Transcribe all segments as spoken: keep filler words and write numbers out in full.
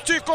Atlético!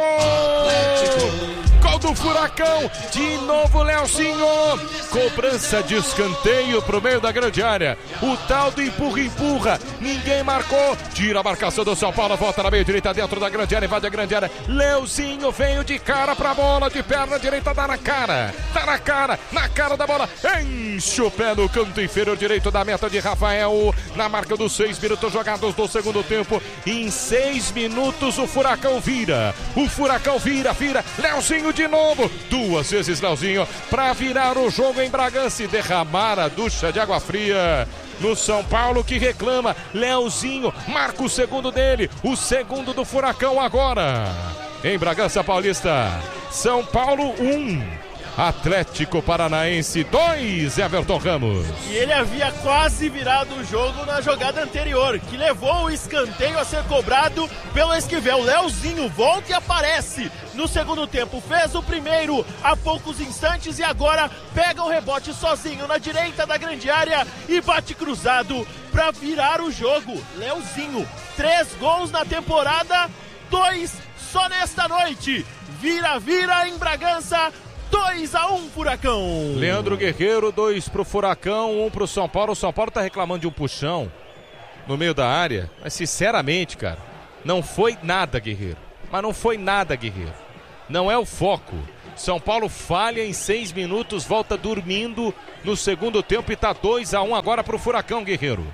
Gol do Furacão, de novo Leozinho, cobrança de escanteio pro meio da grande área, o tal do empurra-empurra, ninguém marcou, tira a marcação do São Paulo, volta na meia direita dentro da grande área, invade a grande área, Leozinho veio de cara pra bola, de perna direita, dá na cara, dá na cara, na cara da bola, enche o pé no canto inferior direito da meta de Rafael, na marca dos seis minutos jogados do segundo tempo, em seis minutos o Furacão vira, o Furacão vira, vira, Leozinho de novo, duas vezes Leozinho, pra virar o jogo em Bragança e derramar a ducha de água fria no São Paulo que reclama, Leozinho marca o segundo dele, o segundo do Furacão agora, em Bragança Paulista, São Paulo um, Atlético Paranaense dois, Everton Ramos. E ele havia quase virado o jogo na jogada anterior, que levou o escanteio a ser cobrado pelo Esquivel. Leozinho volta e aparece no segundo tempo, fez o primeiro há poucos instantes e agora pega o rebote sozinho na direita da grande área e bate cruzado para virar o jogo. Leozinho, três gols na temporada, dois só nesta noite. Vira, vira em Bragança. dois a um Furacão. Leandro Guerreiro, dois pro Furacão, um pro São Paulo. O São Paulo tá reclamando de um puxão no meio da área, mas sinceramente, cara, não foi nada, Guerreiro. Mas não foi nada, Guerreiro. Não é o foco. São Paulo falha em seis minutos, volta dormindo no segundo tempo e tá dois a um agora pro Furacão, Guerreiro.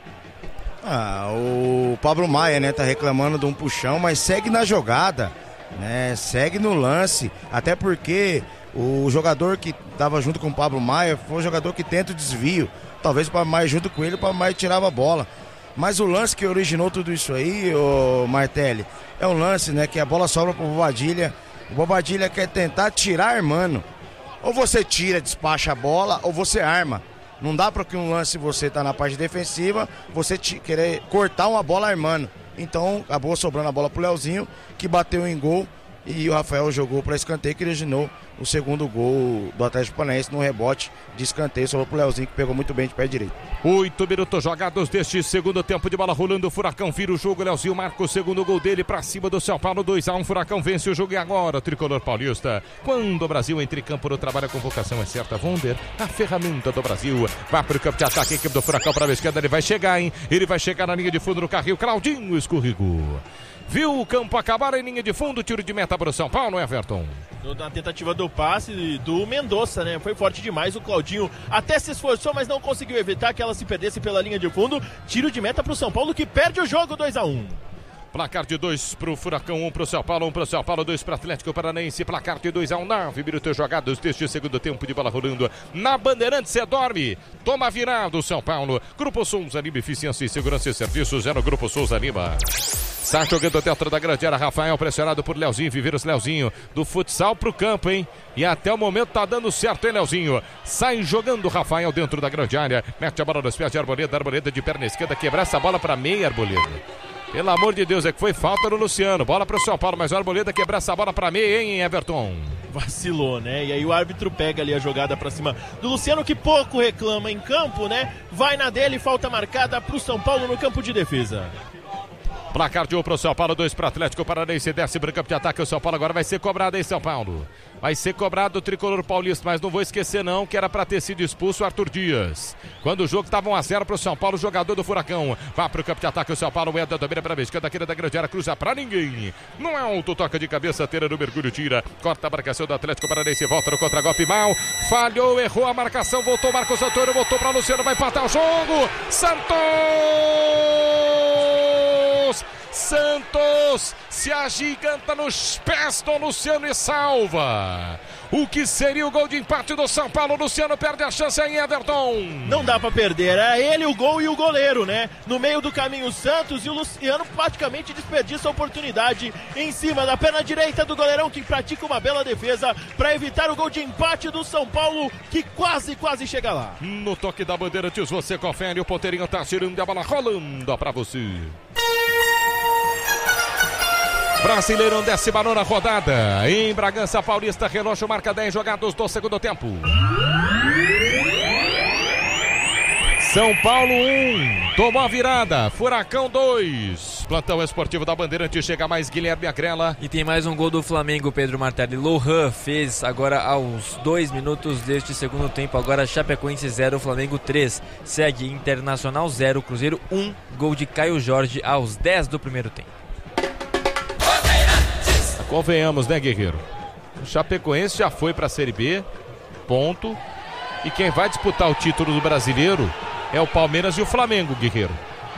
Ah, o Pablo Maia, né, tá reclamando de um puxão, mas segue na jogada, né, segue no lance, até porque o jogador que estava junto com o Pablo Maia foi um jogador que tenta o desvio. Talvez o Pablo Maia junto com ele, o Pablo Maia tirava a bola. Mas o lance que originou tudo isso aí, ô Martelli, é um lance, né, que a bola sobra pro Bobadilha. O Bobadilha quer tentar tirar armando. Ou você tira, despacha a bola, ou você arma. Não dá para que um lance você tá na parte defensiva, você te, querer cortar uma bola armando. Então acabou sobrando a bola pro Leozinho, que bateu em gol. E o Rafael jogou para escanteio, que originou o segundo gol do Atlético Paranaense no rebote de escanteio, sobrou pro Leozinho, que pegou muito bem de pé direito. Oito minutos jogados deste segundo tempo de bola rolando, o Furacão vira o jogo, Leozinho marca o segundo gol dele para cima do São Paulo, dois a um, Furacão vence o jogo e agora, Tricolor Paulista, quando o Brasil entra em campo no trabalho, a convocação é certa, Wonder, a ferramenta do Brasil, vai pro campo de ataque, a equipe do Furacão para a esquerda, ele vai chegar, hein, ele vai chegar na linha de fundo no carril, Claudinho escorregou. Viu o campo acabar em linha de fundo, tiro de meta para o São Paulo, Everton. Na tentativa do passe do Mendonça, né? Foi forte demais, o Claudinho até se esforçou, mas não conseguiu evitar que ela se perdesse pela linha de fundo. Tiro de meta para o São Paulo, que perde o jogo, dois a um. Placar de dois pro Furacão, um pro São Paulo, um pro São Paulo, dois pro Atlético Paranaense. Placar de dois a um, nove minutos jogados deste segundo tempo de bola rolando. Na Bandeirantes, você dorme. Toma virado o São Paulo. Grupo Souza Lima, eficiência e segurança e serviços. É no Grupo Souza Lima. Sai jogando dentro da grande área. Rafael pressionado por Leozinho. Viveiros Leozinho. Do futsal pro campo, hein? E até o momento tá dando certo, hein, Leozinho? Sai jogando Rafael dentro da grande área. Mete a bola nos pés de Arboleda. Arboleda de perna esquerda. Quebrar essa bola pra meia, Arboleda. Pelo amor de Deus, é que foi falta no Luciano. Bola pro São Paulo, mas o Arboleda quebrar essa bola pra meia, hein, Everton? Vacilou, né? E aí o árbitro pega ali a jogada pra cima do Luciano, que pouco reclama em campo, né? Vai na dele, falta marcada pro São Paulo no campo de defesa. Placar de um pro São Paulo, dois pro Atlético Paranaense, desce para o campo de ataque. O São Paulo agora vai ser cobrado em São Paulo. Vai ser cobrado o Tricolor Paulista, mas não vou esquecer não que era para ter sido expulso o Arthur Dias. Quando o jogo estava um a zero pro São Paulo, jogador do Furacão. Vai pro campo de ataque, o São Paulo é da domina para a esquerda, da grande área, cruza para ninguém. Não é alto, toca de cabeça, teira no mergulho, tira. Corta a marcação do Atlético Paranaense, volta no contra-golpe mal. Falhou, errou a marcação, voltou Marcos Antônio, voltou para Luciano, vai empatar o jogo. Santos! Santos se agiganta nos pés do Luciano e salva. O que seria o gol de empate do São Paulo? Luciano perde a chance aí, Everton. Não dá pra perder, é ele o gol e o goleiro, né? No meio do caminho o Santos e o Luciano praticamente desperdiça a oportunidade em cima da perna direita do goleirão, que pratica uma bela defesa para evitar o gol de empate do São Paulo, que quase, quase chega lá. No toque da Bandeirantes você confere, o ponteirinho tá tirando a bola, rolando pra você. Brasileirão, décima nona rodada. Em Bragança Paulista, relógio marca dez jogados do segundo tempo. São Paulo um, tomou a virada, Furacão dois. Plantão esportivo da Bandeirante, chega mais Guilherme Agrela. E tem mais um gol do Flamengo, Pedro Martelli. Lohan fez agora aos dois minutos deste segundo tempo. Agora Chapecoense zero, Flamengo três. Segue Internacional zero, Cruzeiro um. Gol de Caio Jorge aos dez do primeiro tempo. Convenhamos, né, Guerreiro? O Chapecoense já foi para a Série B, ponto. E quem vai disputar o título do Brasileiro é o Palmeiras e o Flamengo, Guerreiro.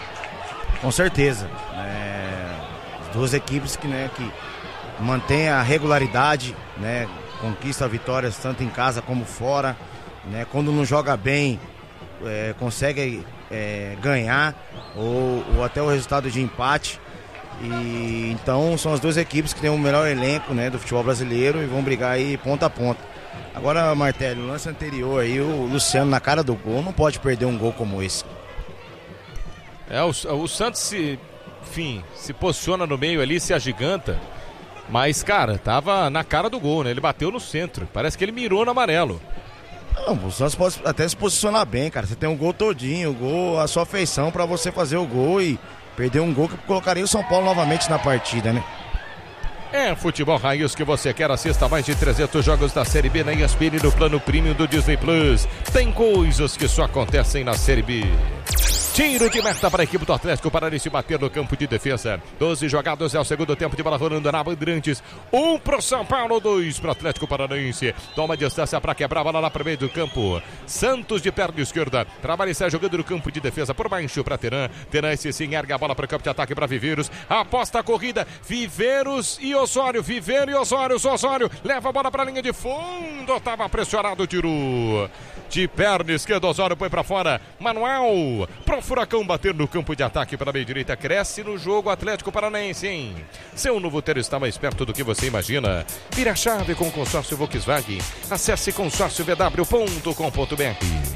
Com certeza. É, as duas equipes que, né, que mantêm a regularidade, né, conquistam vitórias tanto em casa como fora. Né, quando não joga bem, é, consegue é, ganhar ou, ou até o resultado de empate. E, então são as duas equipes que têm o melhor elenco, né, do futebol brasileiro e vão brigar aí ponta a ponta. Agora, Martelli, no lance anterior aí, o Luciano na cara do gol não pode perder um gol como esse. É, o, o Santos se, enfim, se posiciona no meio ali, se agiganta, mas, cara, tava na cara do gol, né? Ele bateu no centro, parece que ele mirou no amarelo. Não, o Santos pode até se posicionar bem, cara. Você tem um gol todinho, o gol, a sua feição pra você fazer o gol e perder um gol que colocaria o São Paulo novamente na partida, né? É futebol raiz que você quer. Assista mais de trezentos jogos da Série B na E S P N no plano premium do Disney Plus. Tem coisas que só acontecem na Série B. Tiro de meta para a equipe do Atlético Paranaense bater no campo de defesa. doze jogados é o segundo tempo de bola rolando na Bandeirantes. Um pro São Paulo, dois pro Atlético Paranaense. Toma distância para quebrar a bola lá para o meio do campo. Santos de perna esquerda. Trabalha e sai jogando no campo de defesa por baixo para Teran. Teran esse sim ergue a bola para o campo de ataque para Viveiros. Aposta a corrida. Viveiros e Osório. Viveiro e Osório. Osório leva a bola para a linha de fundo. Tava pressionado o tiro. De perna esquerda, Osório põe para fora. Manuel pro Furacão bater no campo de ataque para a meia direita. Cresce no jogo Atlético Paranaense, hein? Seu novo ter está mais perto do que você imagina. Vira a chave com o consórcio Volkswagen. Acesse consórcio v w ponto com ponto b r.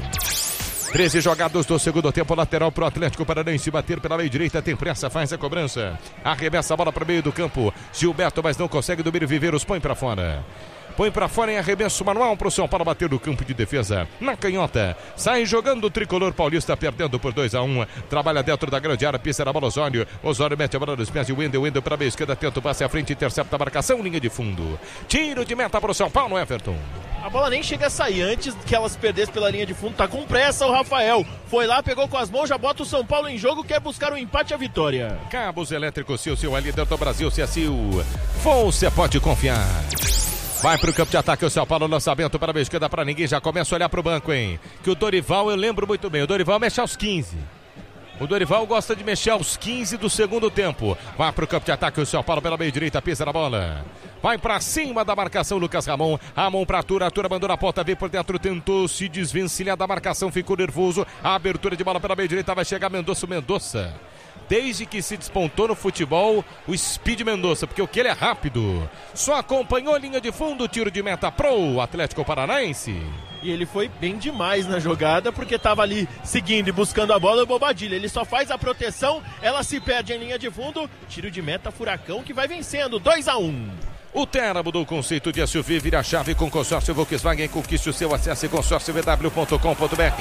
treze jogados do segundo tempo, lateral para o Atlético Paranaense bater pela meia direita, tem pressa, faz a cobrança. Arremessa a bola para o meio do campo. Gilberto, mas não consegue domínio. Viveiros põe para fora. Põe pra fora em arremesso manual pro São Paulo bater no campo de defesa. Na canhota. Sai jogando o tricolor paulista, perdendo por dois a um. Trabalha dentro da grande área, pisa na bola Osório. Osório mete a bola nos pés de Wendel. Wendel pra meia esquerda, tenta o passe à frente, intercepta a marcação, linha de fundo. Tiro de meta pro São Paulo, Everton. A bola nem chega a sair antes que elas perdessem pela linha de fundo. Tá com pressa o Rafael. Foi lá, pegou com as mãos, já bota o São Paulo em jogo, quer buscar o empate e a vitória. Cabos elétricos, Sil, Sil, é líder do Brasil, Sil. Você pode confiar. Vai pro campo de ataque o São Paulo, lançamento para a esquerda para ninguém, já começa a olhar pro banco, hein? Que o Dorival, eu lembro muito bem, o Dorival mexe aos quinze. O Dorival gosta de mexer aos quinze do segundo tempo. Vai pro campo de ataque o São Paulo pela meia direita, pisa na bola. Vai pra cima da marcação Lucas Ramon. Ramon pra Arthur, Arthur mandou na ponta, veio por dentro, tentou se desvencilhar da marcação, ficou nervoso. A abertura de bola pela meia direita, vai chegar Mendonça, Mendonça. Desde que se despontou no futebol, o Speed Mendonça, porque o que ele é rápido. Só acompanhou a linha de fundo, tiro de meta pro Atlético Paranaense. E ele foi bem demais na jogada, porque estava ali seguindo e buscando a bola, o Bobadilha. Ele só faz a proteção, ela se perde em linha de fundo, tiro de meta Furacão que vai vencendo, dois a um. O Terra mudou o conceito de S U V, vira a chave com consórcio Volkswagen, conquiste o seu acesso em consórcio v w ponto com ponto b r.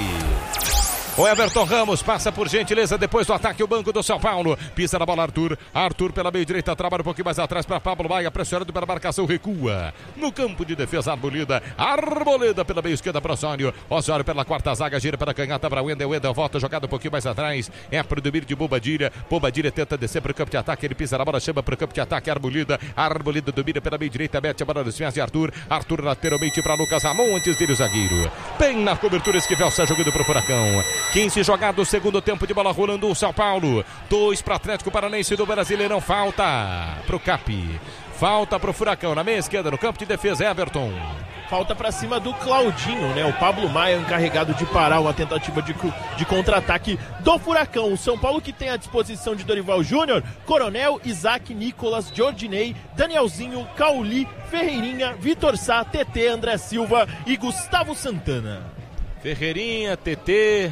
O Everton Ramos passa por gentileza depois do ataque o banco do São Paulo. Pisa na bola Arthur. Arthur pela meia direita, trabalha um pouquinho mais atrás para Pablo Maia, pressionado pela marcação, recua. No campo de defesa, Arboleda. Arboleda pela meia esquerda para Osório. Osório pela quarta zaga, gira para a canhota para Wendel. Wendel volta, jogada um pouquinho mais atrás. É para o domínio de Bobadilha. Bobadilha tenta descer para o campo de ataque. Ele pisa na bola, chama para o campo de ataque. Arboleda. Arboleda domina pela meia direita, mete a bola nos pés de Arthur. Arthur lateralmente para Lucas Ramon, antes dele o zagueiro. Bem na cobertura, Esquivel sai jogando para o Furacão. quinze jogados, segundo tempo de bola rolando o São Paulo. dois para Atlético Paranaense do Brasileirão. Falta pro Cap. Falta pro Furacão. Na meia esquerda, no campo de defesa, Everton. Falta pra cima do Claudinho, né? O Pablo Maia encarregado de parar uma tentativa de, de contra-ataque do Furacão. O São Paulo que tem à disposição de Dorival Júnior, Coronel, Isaac, Nicolas, Jordinei, Danielzinho, Cauli, Ferreirinha, Vitor Sá, T T, André Silva e Gustavo Santana. Ferreirinha, T T,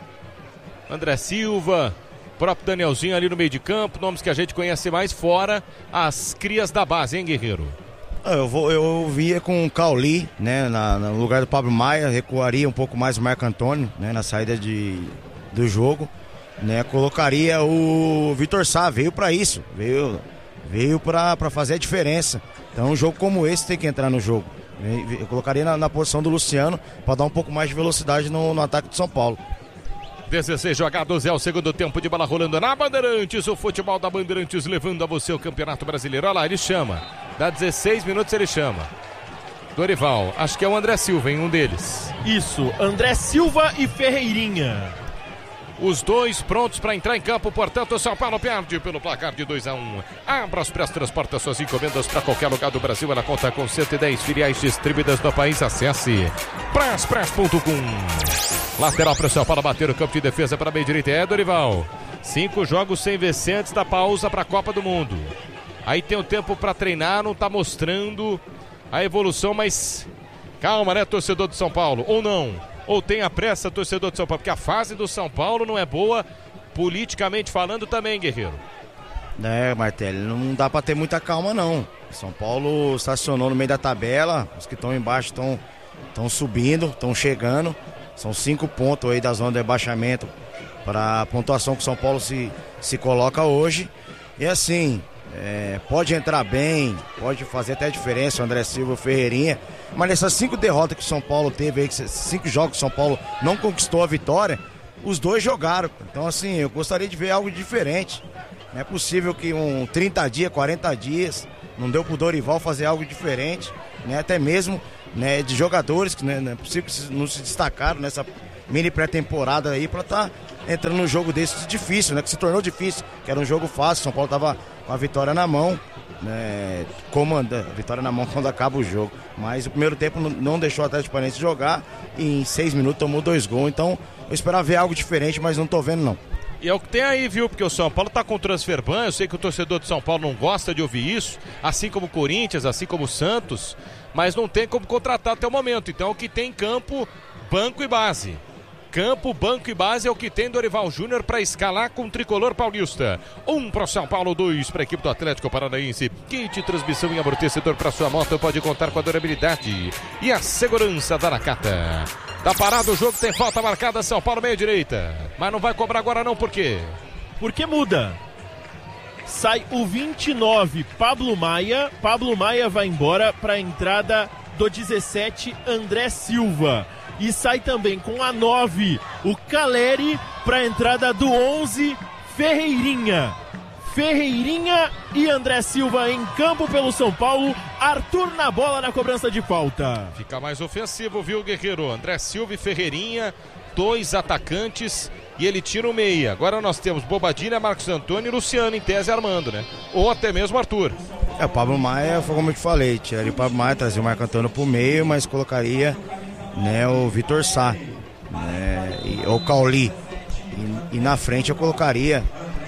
André Silva, próprio Danielzinho ali no meio de campo, nomes que a gente conhece mais, fora as crias da base, hein, Guerreiro? Eu, vou, eu via com o Cauli, né, na, no lugar do Pablo Maia, recuaria um pouco mais o Marco Antônio, né, na saída de, do jogo, né? Colocaria o Vitor Sá, veio para isso, veio, veio para fazer a diferença. Então um jogo como esse tem que entrar no jogo. Eu colocaria na, na posição do Luciano para dar um pouco mais de velocidade no, no ataque de São Paulo. dezesseis jogados é o segundo tempo de bola rolando na Bandeirantes, o futebol da Bandeirantes levando a você o Campeonato Brasileiro. Olha lá, ele chama, dá dezesseis minutos ele chama. Dorival, acho que é o André Silva em um deles. Isso, André Silva e Ferreirinha. Os dois prontos para entrar em campo, portanto o São Paulo perde pelo placar de dois a um. Abra os pré transporta suas encomendas para qualquer lugar do Brasil. Ela conta com cento e dez filiais distribuídas no país. Acesse braspress ponto com. Lateral para o São Paulo bater o campo de defesa para a meia direita. É, Dorival. Cinco jogos sem vencer antes da pausa para a Copa do Mundo. Aí tem o tempo para treinar, não está mostrando a evolução, mas calma, né, torcedor do São Paulo? Ou não? Ou tem a pressa, torcedor de São Paulo? Porque a fase do São Paulo não é boa, politicamente falando também, Guerreiro. É, Martelli, não dá pra ter muita calma, não. São Paulo estacionou no meio da tabela, os que estão embaixo estão estão subindo, estão chegando. São cinco pontos aí da zona de rebaixamento para a pontuação que o São Paulo se, se coloca hoje. E assim, é, pode entrar bem, pode fazer até a diferença o André Silva, o Ferreirinha. Mas nessas cinco derrotas que o São Paulo teve aí, cinco jogos que o São Paulo não conquistou a vitória, os dois jogaram. Então assim, eu gostaria de ver algo diferente. Não é possível que um trinta dias, quarenta dias, não deu pro Dorival fazer algo diferente, né? Até mesmo, né, de jogadores que, né, não é possível que não se destacaram nessa mini pré-temporada aí para estar tá entrando num jogo desse difícil, né? Que se tornou difícil, que era um jogo fácil, São Paulo tava com a vitória na mão, né, comanda, vitória na mão quando acaba o jogo. Mas o primeiro tempo não, não deixou o Atlético Paranaense jogar e em seis minutos tomou dois gols. Então eu esperava ver algo diferente, mas não tô vendo não. E é o que tem aí, viu? Porque o São Paulo tá com transfer ban. Eu sei que o torcedor de São Paulo não gosta de ouvir isso, assim como o Corinthians, assim como o Santos, mas não tem como contratar até o momento. Então o que tem em campo, banco e base. Campo, banco e base é o que tem Dorival Júnior para escalar com o tricolor paulista. Um para São Paulo, dois para a equipe do Atlético Paranaense. Kit transmissão e amortecedor para sua moto pode contar com a durabilidade e a segurança da Nakata. Tá parado o jogo, tem falta marcada, São Paulo meia direita. Mas não vai cobrar agora não, por quê? Porque muda. Sai o vinte e nove, Pablo Maia. Pablo Maia vai embora para a entrada do dezessete, André Silva. E sai também com a nove, o Caleri, para a entrada do onze, Ferreirinha. Ferreirinha e André Silva em campo pelo São Paulo. Arthur na bola na cobrança de falta. Fica mais ofensivo, viu, Guerreiro? André Silva e Ferreirinha, dois atacantes e ele tira o meia. Agora nós temos Bobadilha, Marcos Antônio e Luciano em tese armando, né? Ou até mesmo Arthur. É, o Pablo Maia, foi como eu te falei, tiraria o Pablo Maia, trazia o Marco Antônio pro meio, mas colocaria, né, o Vitor Sá, né, e, ou Cauli. E, e na frente eu colocaria...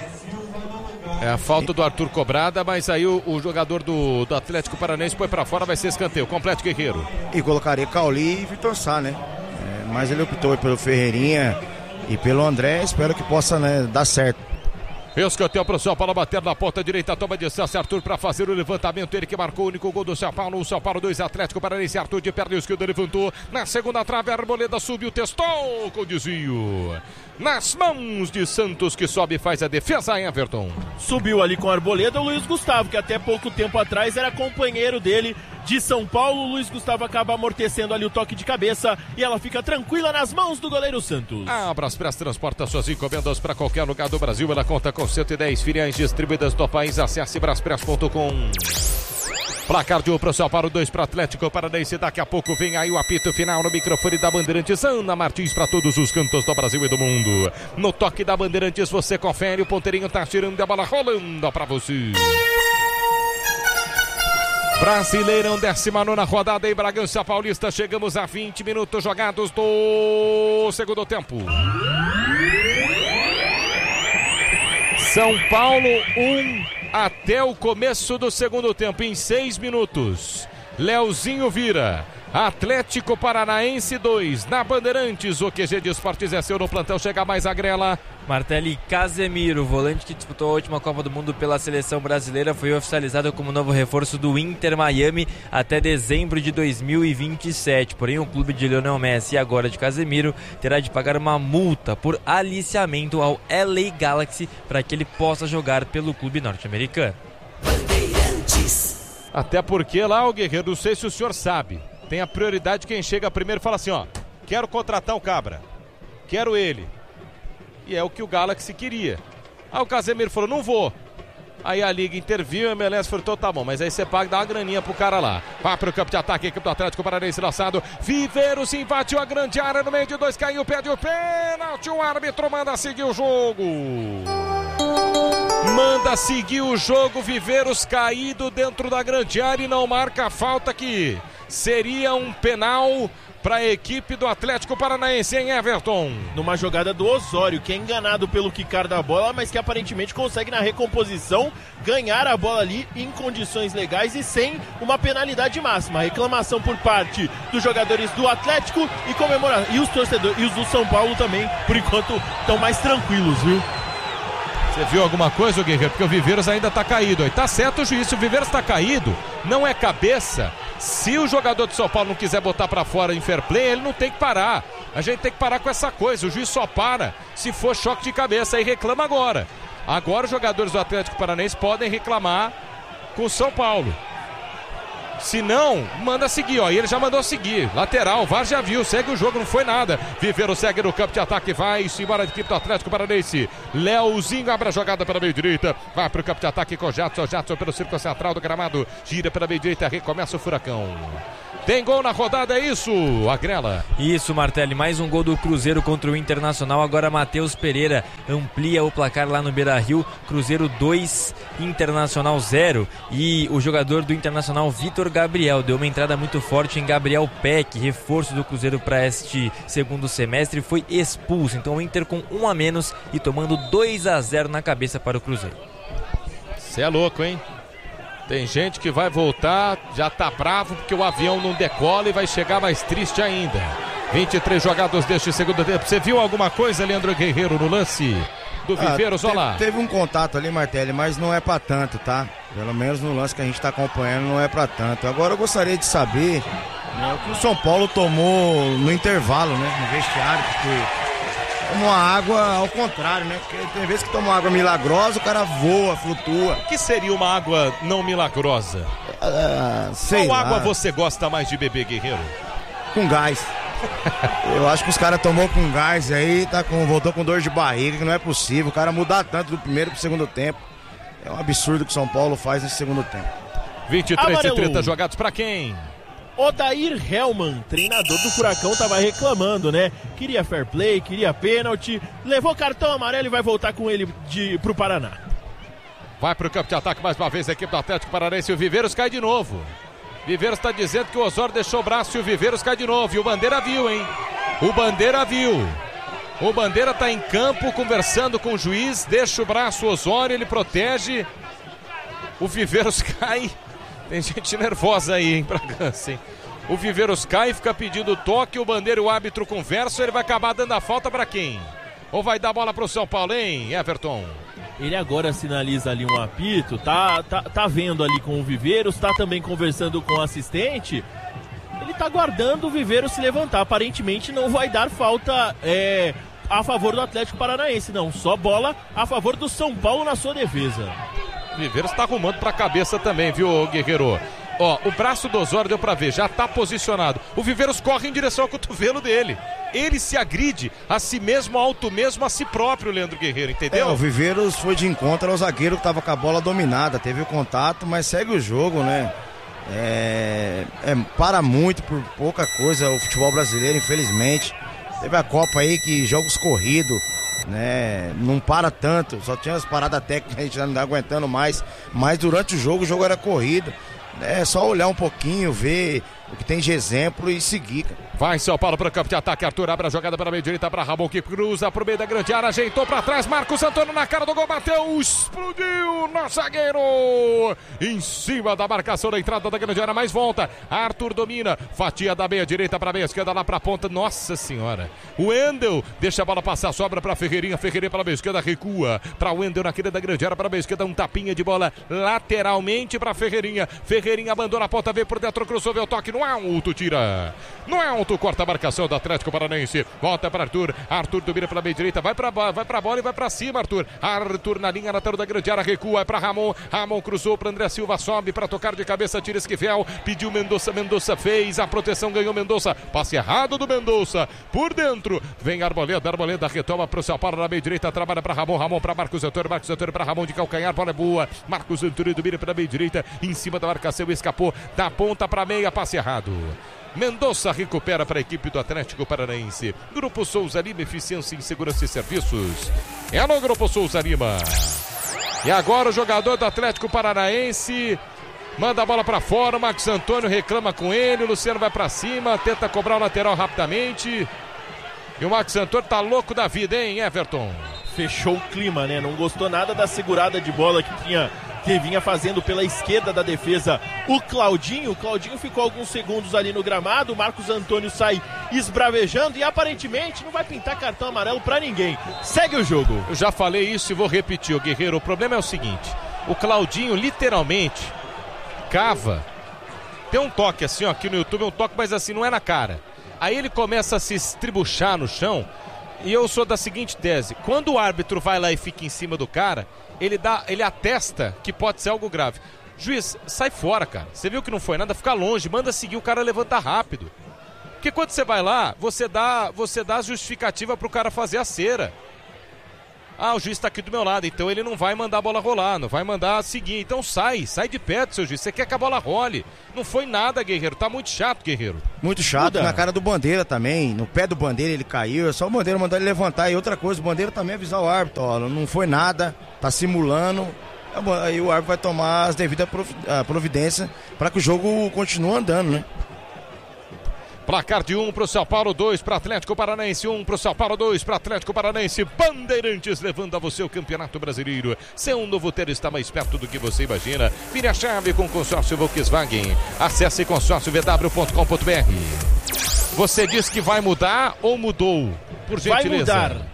É a falta do Arthur cobrada, mas aí o, o jogador do, do Atlético Paranaense põe pra fora, vai ser escanteio, completo, Guerreiro. E colocaria Cauli e Vitor Sá, né? É, mas ele optou pelo Ferreirinha e pelo André, espero que possa, né, dar certo. Escanteio pro São Paulo bater na ponta direita, toma distância, Arthur para fazer o levantamento, ele que marcou o único gol do São Paulo, o São Paulo dois, Atlético Paranaense, Arthur de perna esquerda levantou, na segunda trave, a Arboleda subiu, testou com desvio, nas mãos de Santos que sobe e faz a defesa, Everton. Subiu ali com a Arboleda o Luiz Gustavo, que até pouco tempo atrás era companheiro dele de São Paulo. O Luiz Gustavo acaba amortecendo ali o toque de cabeça e ela fica tranquila nas mãos do goleiro Santos. A Braspress transporta suas encomendas para qualquer lugar do Brasil. Ela conta com cento e dez filiais distribuídas no país. Acesse braspress ponto com. Placar de um para o São Paulo, dois para o Atlético Paranaense. Daqui a pouco vem aí o apito final no microfone da Bandeirantes. Ana Martins para todos os cantos do Brasil e do mundo. No toque da Bandeirantes você confere, o ponteirinho tá tirando a bola rolando para você. Brasileirão, décima nona rodada em Bragança Paulista. Chegamos a vinte minutos jogados do segundo tempo. São Paulo um até o começo do segundo tempo. Em seis minutos, Leozinho vira. Atlético Paranaense dois, na Bandeirantes, o Q G de Esportes é seu, no plantão chega mais a Grela. Martelli Casemiro, volante que disputou a última Copa do Mundo pela seleção brasileira, foi oficializado como novo reforço do Inter Miami até dezembro de dois mil e vinte e sete. Porém, o clube de Lionel Messi e agora de Casemiro terá de pagar uma multa por aliciamento ao L A Galaxy para que ele possa jogar pelo clube norte-americano. Até porque lá, o Guerreiro, não sei se o senhor sabe, tem a prioridade quem chega primeiro e fala assim, ó, quero contratar o Cabra, quero ele. E é o que o Galaxy queria. Aí o Casemiro falou, não vou. Aí a Liga interviu, o M L S falou, então tá bom, mas aí você paga e dá uma graninha pro cara lá. Vai pro campo de ataque, equipe do Atlético Paranaense lançado. Viveiros invadiu a grande área no meio de dois, caiu, pede o pênalti, o árbitro manda seguir o jogo. Manda seguir o jogo, Viveiros caído dentro da grande área e não marca a falta que seria um penal para a equipe do Atlético Paranaense, em Everton. Numa jogada do Osório, que é enganado pelo quicar da bola, mas que aparentemente consegue na recomposição ganhar a bola ali em condições legais e sem uma penalidade máxima. Reclamação por parte dos jogadores do Atlético e comemoração. E os torcedores, e os do São Paulo também, por enquanto, estão mais tranquilos, viu? Você viu alguma coisa, Guerreiro? Porque o Viveiros ainda tá caído. Aí tá certo o juiz, se o Viveiros tá caído, não é cabeça. Se o jogador de São Paulo não quiser botar pra fora em fair play, ele não tem que parar. A gente tem que parar com essa coisa. O juiz só para se for choque de cabeça. Aí reclama agora. Agora os jogadores do Atlético Paranaense podem reclamar com o São Paulo. Se não, manda seguir, ó. E ele já mandou seguir. Lateral, o V A R já viu, segue o jogo, não foi nada. Viveiro segue no campo de ataque, vai-se embora de equipe do Atlético Paranaense. Leozinho abre a jogada pela meio direita. Vai pro campo de ataque com o Jadson. Jadson pelo círculo central do gramado. Gira pela meio direita, recomeça o furacão. Tem gol na rodada, é isso, Agrela? Isso, Martelli, mais um gol do Cruzeiro contra o Internacional. Agora Matheus Pereira amplia o placar lá no Beira-Rio. Cruzeiro dois, Internacional zero. E o jogador do Internacional, Vitor Gabriel, deu uma entrada muito forte em Gabriel Peck, reforço do Cruzeiro para este segundo semestre, foi expulso. Então o Inter com um a menos e tomando dois a zero na cabeça para o Cruzeiro. Você é louco, hein? Tem gente que vai voltar, já tá bravo porque o avião não decola e vai chegar mais triste ainda. vinte e três jogadas deste segundo tempo. Você viu alguma coisa, Leandro Guerreiro, no lance do Viveiros? Ah, olha lá. Teve um contato ali, Martelli, mas não é pra tanto, tá? Pelo menos no lance que a gente tá acompanhando não é pra tanto. Agora eu gostaria de saber, né, o que o São Paulo tomou no intervalo, né? No vestiário, porque tomou a água ao contrário, né? Porque tem vezes que toma uma água milagrosa, o cara voa, flutua. O que seria uma água não milagrosa? Ah, sei Qual lá. água você gosta mais de beber, Guerreiro? Com gás. Eu acho que os caras tomou com gás aí, tá com, voltou com dor de barriga, que não é possível. O cara mudar tanto do primeiro pro segundo tempo. É um absurdo que o São Paulo faz nesse segundo tempo. vinte e três e trinta jogados pra quem? Odair Hellman, treinador do Furacão, tava reclamando, né? Queria fair play, queria pênalti, levou cartão amarelo e vai voltar com ele de, pro Paraná. Vai pro campo de ataque mais uma vez a equipe do Atlético Paranaense e o Viveiros cai de novo. Viveiros está dizendo que o Osório deixou o braço e o Viveiros cai de novo. E o Bandeira viu, hein? O Bandeira viu. O Bandeira tá em campo conversando com o juiz, deixa o braço o Osório, ele protege. O Viveiros cai. Tem gente nervosa aí, hein, Bragança, hein? O Viveiros cai, fica pedindo toque, o Bandeira e o árbitro conversam, ele vai acabar dando a falta pra quem? Ou vai dar bola pro São Paulo, hein, Everton? Ele agora sinaliza ali um apito, tá, tá, tá vendo ali com o Viveiros, tá também conversando com o assistente. Ele tá aguardando o Viveiros se levantar, aparentemente não vai dar falta é, a favor do Atlético Paranaense, não, só bola a favor do São Paulo na sua defesa. O Viveiros tá arrumando pra cabeça também, viu, Guerreiro? Ó, o braço do Osório deu pra ver, já tá posicionado. O Viveiros corre em direção ao cotovelo dele. Ele se agride a si mesmo, alto mesmo, a si próprio, Leandro Guerreiro, entendeu? É, o Viveiros foi de encontro ao zagueiro que tava com a bola dominada, teve o contato, mas segue o jogo, né? É, é, para muito por pouca coisa o futebol brasileiro, infelizmente. Teve a Copa aí que jogos corridos, né? Não para tanto, só tinha as paradas técnicas, a gente já não tá aguentando mais. Mas durante o jogo, o jogo era corrido. É só olhar um pouquinho, ver o que tem de exemplo e seguir, cara. Vai São Paulo para o campo de ataque, Arthur abre a jogada para a meia direita para Ramon que cruza para o meio da grande área, ajeitou para trás, Marcos Antônio na cara do gol, bateu, explodiu no zagueiro, em cima da marcação da entrada da grande área, mais volta, Arthur domina, fatia da meia direita para a meia esquerda lá para a ponta, nossa senhora, o Wendel deixa a bola passar, sobra para Ferreirinha, Ferreirinha para a meia esquerda, recua para o Wendel na querida da grande área, para a meia esquerda, um tapinha de bola lateralmente para Ferreirinha, Ferreirinha abandona a ponta, veio por dentro, cruzou, veio o toque no alto, tira, no alto, corta a marcação do Atlético Paranaense, volta para Arthur, Arthur domina pela meia direita, vai para vai para a bola e vai para cima, Arthur, Arthur na linha lateral da grande área, recua, é para Ramon, Ramon cruzou para André Silva, sobe para tocar de cabeça, tira Esquivel, pediu Mendonça, Mendonça fez, a proteção ganhou Mendonça, passe errado do Mendonça, por dentro, vem Arboleda, Arboleda retoma para o São Paulo na meia direita, trabalha para Ramon, Ramon para Marcos Antônio, Marcos Antônio para Ramon de calcanhar, bola é boa, Marcos Antônio domina pela meia direita, em cima da marcação, escapou, da ponta para meia, passe errado. Mendonça recupera para a equipe do Atlético Paranaense. Grupo Souza Lima, eficiência em segurança e serviços. É no Grupo Souza Lima. E agora o jogador do Atlético Paranaense manda a bola para fora. O Marcos Antônio reclama com ele. O Luciano vai para cima, tenta cobrar o lateral rapidamente. E o Marcos Antônio tá louco da vida, hein, Everton? Fechou o clima, né? Não gostou nada da segurada de bola que tinha... que vinha fazendo pela esquerda da defesa o Claudinho. O Claudinho ficou alguns segundos ali no gramado, o Marcos Antônio sai esbravejando e aparentemente não vai pintar cartão amarelo pra ninguém. Segue o jogo. Eu já falei isso e vou repetir, o Guerreiro. O problema é o seguinte, o Claudinho literalmente cava, tem um toque assim, ó, aqui no YouTube, um toque, mas assim, não é na cara. Aí ele começa a se estribuchar no chão. E eu sou da seguinte tese, quando o árbitro vai lá e fica em cima do cara, ele dá, ele atesta que pode ser algo grave. Juiz, sai fora, cara. Você viu que não foi nada, fica longe, manda seguir o cara, levantar rápido. Porque quando você vai lá, você dá, você dá justificativa pro cara fazer a cera. Ah, o juiz tá aqui do meu lado, então ele não vai mandar a bola rolar, não vai mandar seguir. Então sai, sai de perto, seu juiz. Você quer que a bola role. Não foi nada, Guerreiro. Tá muito chato, Guerreiro. Muito chato, Muda. Na cara do Bandeira também. No pé do Bandeira ele caiu. É só o Bandeira mandar ele levantar. E outra coisa, o Bandeira também avisar o árbitro. Ó, não foi nada, tá simulando. Aí o árbitro vai tomar as devidas providências para que o jogo continue andando, né? Placar de um para o São Paulo, dois para Atlético Paranaense, um para o São Paulo, dois para Atlético Paranaense. Bandeirantes levando a você o Campeonato Brasileiro. Seu novo ter está mais perto do que você imagina. Vire a chave com o consórcio Volkswagen. Acesse consórcio v w ponto com ponto b r. Você disse que vai mudar ou mudou? Por gentileza. Vai mudar.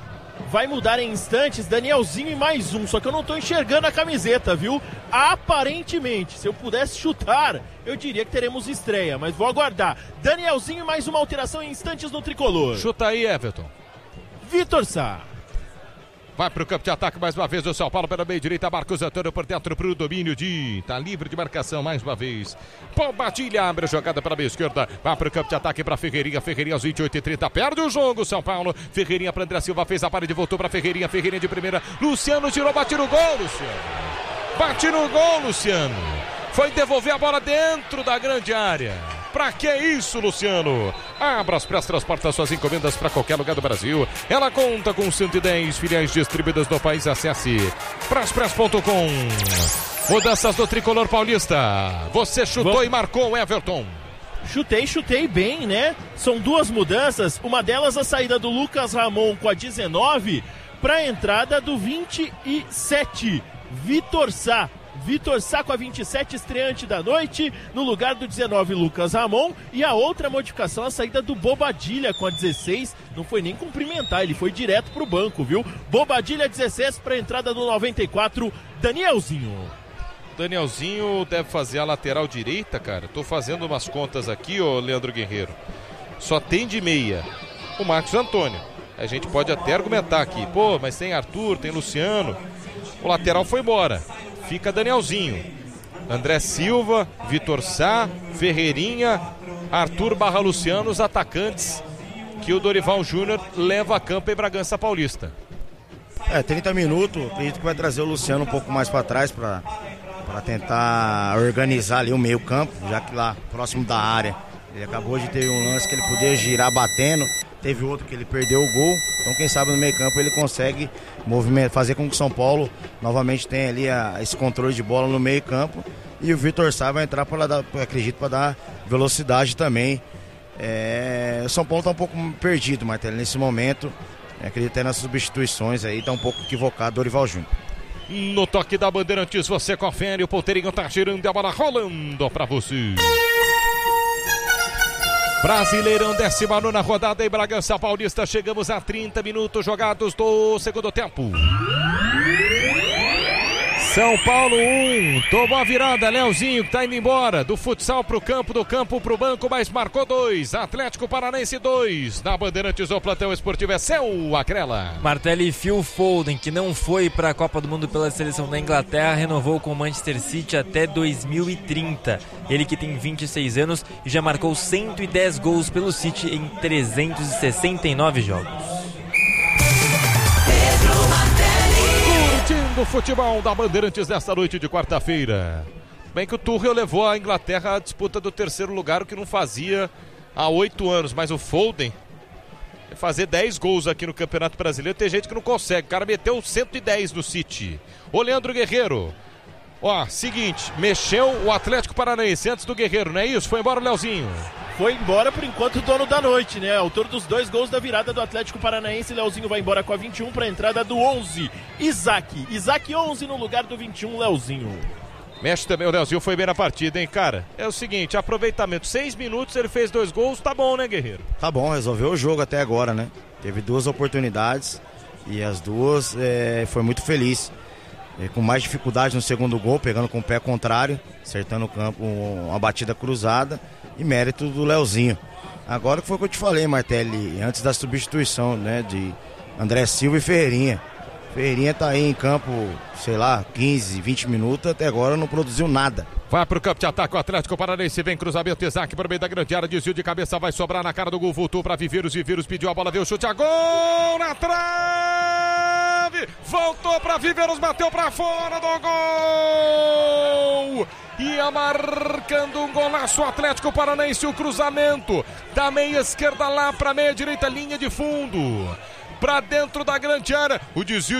Vai mudar em instantes, Danielzinho e mais um, só que eu não tô enxergando a camiseta, viu? Aparentemente, se eu pudesse chutar, eu diria que teremos estreia, mas vou aguardar. Danielzinho e mais uma alteração em instantes no tricolor. Chuta aí, Everton. Vitor Sá. Vai para o campo de ataque mais uma vez o São Paulo pela meia direita, Marcos Antônio por dentro para o domínio de... Tá livre de marcação mais uma vez. Bombadilha abre a jogada para a meia esquerda. Vai para o campo de ataque para Ferreirinha. Ferreirinha aos vinte e oito e trinta. Perde o jogo, São Paulo. Ferreirinha para André Silva, fez a parede, voltou para Ferreirinha. Ferreirinha de primeira. Luciano tirou, bate no gol, Luciano. Bate no gol, Luciano. Foi devolver a bola dentro da grande área. Pra que isso, Luciano? Abra as Press transporta suas encomendas para qualquer lugar do Brasil. Ela conta com cento e dez filiais distribuídas no país. Acesse presspress ponto com. Mudanças do Tricolor Paulista. Você chutou Bom. e marcou, Everton. Chutei, chutei bem, né? São duas mudanças. Uma delas a saída do Lucas Ramon com a dezenove para a entrada do vinte e sete, Vitor Sá. Vitor Sá com a vinte e sete, estreante da noite, no lugar do dezenove, Lucas Ramon. E a outra modificação, a saída do Bobadilha com a dezesseis, não foi nem cumprimentar, ele foi direto pro banco, viu? Bobadilha dezesseis para a entrada do noventa e quatro, Danielzinho. Danielzinho deve fazer a lateral direita, cara. Tô fazendo umas contas aqui, ô Leandro Guerreiro. Só tem de meia o Marcos Antônio. A gente pode até argumentar aqui, pô, mas tem Arthur, tem Luciano. O lateral foi embora. Fica Danielzinho, André Silva, Vitor Sá, Ferreirinha, Arthur barra Luciano, os atacantes que o Dorival Júnior leva a campo em Bragança Paulista. É, trinta minutos, acredito que vai trazer o Luciano um pouco mais para trás para tentar organizar ali o meio campo, já que lá próximo da área ele acabou de ter um lance que ele podia girar batendo, teve outro que ele perdeu o gol, então quem sabe no meio campo ele consegue movimentar, fazer com que o São Paulo novamente tenha ali a, esse controle de bola no meio campo E o Vitor Sá vai entrar para dar, acredito, para dar velocidade também. É, o São Paulo está um pouco perdido, Martelo, nesse momento. Acredito até nas substituições aí, está um pouco equivocado Dorival Júnior. No toque da Bandeirantes, você confere, o ponteirinho tá girando e a bola rolando para você. Brasileirão, décima nona rodada em Bragança Paulista. Chegamos a trinta minutos jogados do segundo tempo. São Paulo um, tomou a virada, Leozinho que tá indo embora, do futsal pro campo, do campo pro banco, mas marcou dois, Atlético Paranaense dois, na Bandeirantes o plantão esportivo é seu, Acrela. Martelli Phil Foden, que não foi para a Copa do Mundo pela seleção da Inglaterra, renovou com o Manchester City até dois mil e trinta, ele que tem vinte e seis anos e já marcou cento e dez gols pelo City em trezentos e sessenta e nove jogos. Curtindo o futebol da Bandeirantes nesta noite de quarta-feira. Bem que o Tuchel levou a Inglaterra à disputa do terceiro lugar, o que não fazia há oito anos. Mas o Foden fazer dez gols aqui no Campeonato Brasileiro, tem gente que não consegue. O cara meteu cento e dez no City. Ô Leandro Guerreiro, ó, seguinte, mexeu o Atlético Paranaense antes do Guerreiro, não é isso? Foi embora o Leozinho. Foi embora, por enquanto, o dono da noite, né? Autor dos dois gols da virada do Atlético Paranaense. Leozinho vai embora com a vinte e um para a entrada do onze. Isaac. Isaac onze no lugar do vinte e um, Leozinho. Mexe também, o Leozinho foi bem na partida, hein, cara? É o seguinte, aproveitamento, seis minutos, ele fez dois gols, tá bom, né, Guerreiro? Tá bom, resolveu o jogo até agora, né? Teve duas oportunidades e as duas é, foi muito feliz. É, com mais dificuldade no segundo gol, pegando com o pé contrário, acertando o campo, uma batida cruzada. E mérito do Leozinho. Agora que foi o que eu te falei, Martelli, antes da substituição, né, de André Silva e Ferreirinha. Ferreirinha tá aí em campo, sei lá, quinze, vinte minutos, até agora não produziu nada. Vai pro campo de ataque o Atlético Paranaense, vem cruzamento, Isaac por meio da grande área, desvio de cabeça, vai sobrar na cara do gol, voltou pra Viveiros, Viveiros pediu a bola, veio o chute, a gol na trave, voltou pra Viveiros, bateu pra fora do gol! Ia marcando um golaço o Atlético Paranaense, o cruzamento da meia esquerda lá pra meia direita, linha de fundo, pra dentro da grande área, o desvio